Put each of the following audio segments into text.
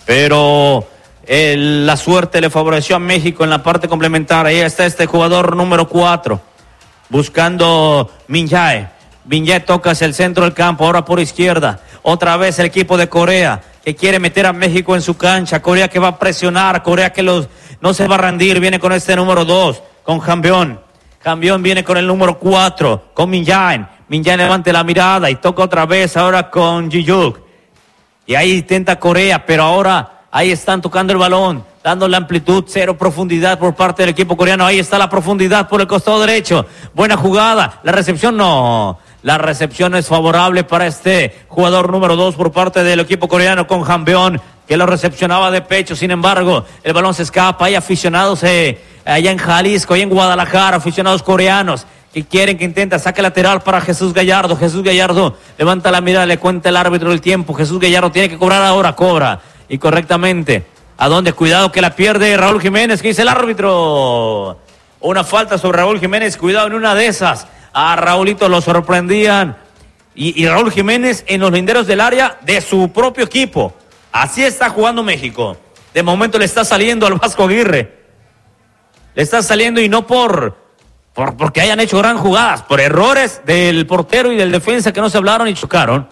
pero la suerte le favoreció a México en la parte complementaria. Ahí está este jugador número 4, buscando Minjae. Minjae toca hacia el centro del campo, ahora por izquierda. Otra vez el equipo de Corea, que quiere meter a México en su cancha. Corea que va a presionar, Corea que no se va a rendir. Viene con este número 2, con Jambión. Jambión viene con el número 4, con Minjae. Minjae levanta la mirada y toca otra vez ahora con Ji-Yuk. Y ahí intenta Corea, pero ahora ahí están tocando el balón, dando la amplitud, cero profundidad por parte del equipo coreano. Ahí está la profundidad por el costado derecho. Buena jugada. La recepción no. La recepción es favorable para este jugador número 2 por parte del equipo coreano con Jambeón, que lo recepcionaba de pecho. Sin embargo, el balón se escapa. Hay aficionados allá en Jalisco, allá en Guadalajara, aficionados coreanos que quieren que intenta saque lateral para Jesús Gallardo. Jesús Gallardo levanta la mirada, le cuenta el árbitro el tiempo. Jesús Gallardo tiene que cobrar ahora, cobra. Y correctamente. ¿A dónde? Cuidado que la pierde Raúl Jiménez. ¿Qué dice el árbitro? Una falta sobre Raúl Jiménez. Cuidado en una de esas. A Raúlito lo sorprendían. Y Raúl Jiménez en los linderos del área de su propio equipo. Así está jugando México. De momento le está saliendo al Vasco Aguirre. Le está saliendo y no porque hayan hecho gran jugadas. Por errores del portero y del defensa que no se hablaron y chocaron.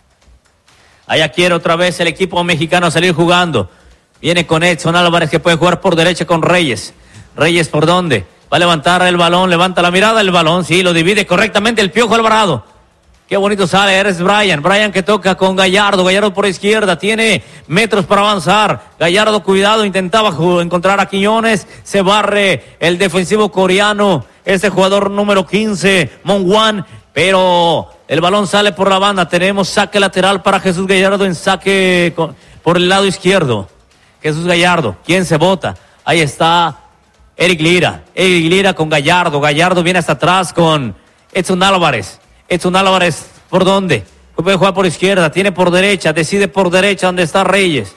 Allá quiere otra vez el equipo mexicano salir jugando. Viene con Edson Álvarez que puede jugar por derecha con Reyes. Reyes, ¿por dónde? Va a levantar el balón, levanta la mirada, el balón, sí, lo divide correctamente el Piojo Alvarado. Qué bonito sale, eres Brian que toca con Gallardo por izquierda, tiene metros para avanzar. Gallardo, cuidado, intentaba encontrar a Quiñones, se barre el defensivo coreano, este jugador número 15, Monwan, pero el balón sale por la banda. Tenemos saque lateral para Jesús Gallardo en saque por el lado izquierdo. Jesús Gallardo, ¿quién se bota? Ahí está Eric Lira con Gallardo. Gallardo viene hasta atrás con Edson Álvarez. Edson Álvarez, ¿por dónde? Puede jugar por izquierda, tiene por derecha, decide por derecha donde está Reyes.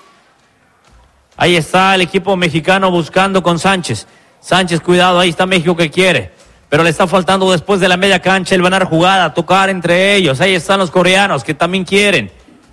Ahí está el equipo mexicano buscando con Sánchez. Sánchez, cuidado, ahí está México que quiere. Pero le está faltando después de la media cancha el ganar jugada, tocar entre ellos. Ahí están los coreanos que también quieren.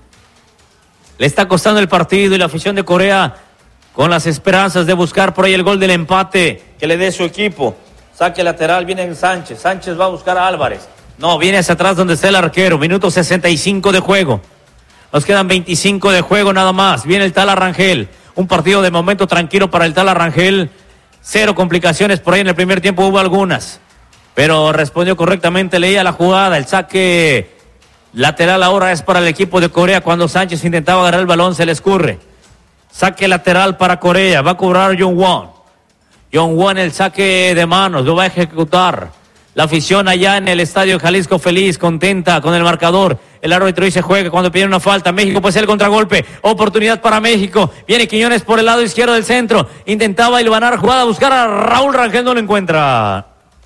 Le está costando el partido y la afición de Corea con las esperanzas de buscar por ahí el gol del empate que le dé su equipo. Saque lateral, viene Sánchez. Sánchez va a buscar a Álvarez. No, viene hacia atrás donde está el arquero. Minuto 65 de juego. Nos quedan 25 de juego nada más. Viene el Tala Rangel. Un partido de momento tranquilo para el Tala Rangel. Cero complicaciones por ahí en el primer tiempo, hubo algunas. Pero respondió correctamente, leía la jugada. El saque lateral ahora es para el equipo de Corea. Cuando Sánchez intentaba agarrar el balón, se le escurre. Saque lateral para Corea. Va a cobrar Jong-won. Jong-won el saque de manos. Lo va a ejecutar. La afición allá en el Estadio Jalisco feliz, contenta con el marcador. El árbitro dice juega cuando pide una falta. México puede ser el contragolpe. Oportunidad para México. Viene Quiñones por el lado izquierdo del centro. Intentaba hilvanar jugada, buscar a Raúl Rangel, no lo encuentra.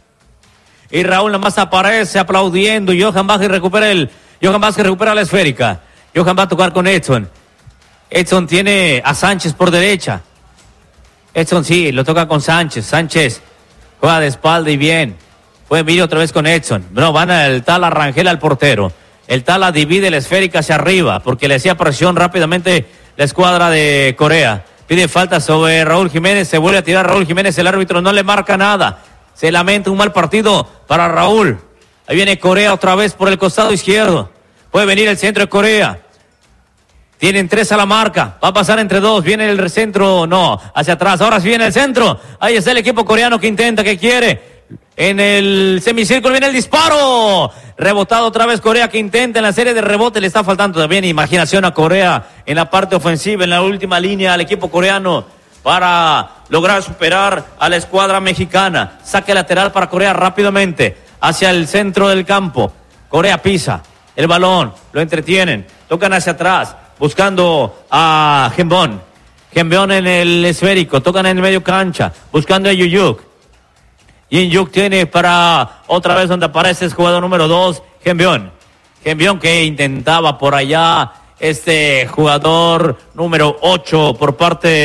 Y Raúl nada más aparece aplaudiendo. Johan Vázquez recupera la esférica. Johan va a tocar con Edson. Edson tiene a Sánchez por derecha. Edson sí, lo toca con Sánchez. Sánchez juega de espalda y bien. Fue Emilio otra vez con Edson. No, van el Tala Rangel al portero. El Tala divide la esférica hacia arriba porque le hacía presión rápidamente la escuadra de Corea. Pide falta sobre Raúl Jiménez. Se vuelve a tirar Raúl Jiménez. El árbitro no le marca nada. Se lamenta un mal partido para Raúl. Ahí viene Corea otra vez por el costado izquierdo. Puede venir el centro de Corea. Tienen 3 a la marca. Va a pasar entre 2. Viene el centro. No, hacia atrás. Ahora sí viene el centro. Ahí está el equipo coreano que intenta, que quiere. En el semicírculo viene el disparo. Rebotado otra vez Corea que intenta en la serie de rebote. Le está faltando también imaginación a Corea en la parte ofensiva, en la última línea al equipo coreano para lograr superar a la escuadra mexicana. Saque lateral para Corea rápidamente hacia el centro del campo. Corea pisa el balón, lo entretienen, tocan hacia atrás buscando a Genbon. Genbon en el esférico, tocan en el medio cancha buscando a Ji-Yuk. Ji-Yuk tiene para otra vez donde aparece el jugador número 2, Genbon. Genbon que intentaba por allá este jugador número 8 por parte